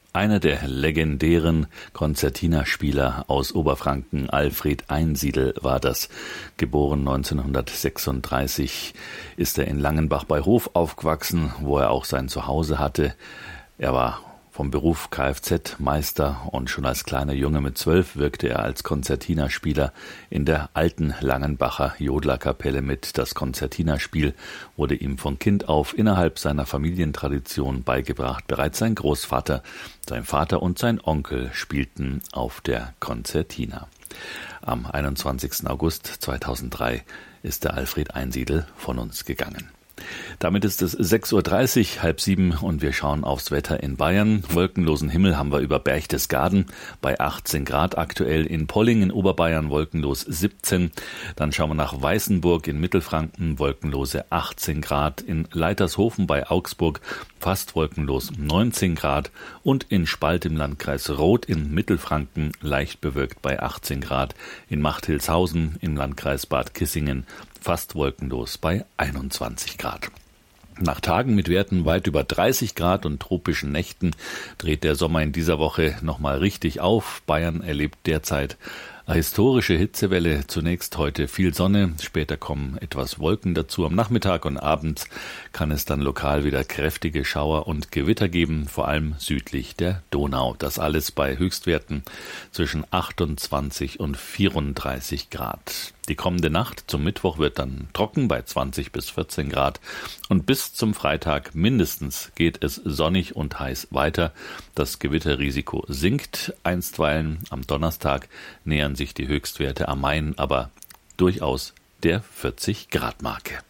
Einer der legendären Konzertina-Spieler aus Oberfranken, Alfred Einsiedel, war das. Geboren 1936 ist er in Langenbach bei Hof aufgewachsen, wo er auch sein Zuhause hatte. Er war vom Beruf Kfz-Meister und schon als kleiner Junge mit 12 wirkte er als Konzertina-Spieler in der alten Langenbacher Jodlerkapelle mit. Das Konzertina-Spiel wurde ihm von Kind auf innerhalb seiner Familientradition beigebracht. Bereits sein Großvater, sein Vater und sein Onkel spielten auf der Konzertina. Am 21. August 2003 ist der Alfred Einsiedel von uns gegangen. Damit ist es 6:30 Uhr, 6:30 und wir schauen aufs Wetter in Bayern. Wolkenlosen Himmel haben wir über Berchtesgaden bei 18 Grad aktuell, in Polling in Oberbayern wolkenlos 17. Dann schauen wir nach Weißenburg in Mittelfranken, wolkenlose 18 Grad, in Leitershofen bei Augsburg fast wolkenlos 19 Grad und in Spalt im Landkreis Roth in Mittelfranken leicht bewölkt bei 18 Grad, in Machthilshausen im Landkreis Bad Kissingen fast wolkenlos bei 21 Grad. Nach Tagen mit Werten weit über 30 Grad und tropischen Nächten dreht der Sommer in dieser Woche nochmal richtig auf. Bayern erlebt derzeit eine historische Hitzewelle. Zunächst heute viel Sonne, später kommen etwas Wolken dazu. Am Nachmittag und abends kann es dann lokal wieder kräftige Schauer und Gewitter geben, vor allem südlich der Donau. Das alles bei Höchstwerten zwischen 28 und 34 Grad. Die kommende Nacht zum Mittwoch wird dann trocken bei 20 bis 14 Grad und bis zum Freitag mindestens geht es sonnig und heiß weiter. Das Gewitterrisiko sinkt einstweilen. Am Donnerstag nähern sich die Höchstwerte am Main aber durchaus der 40-Grad-Marke.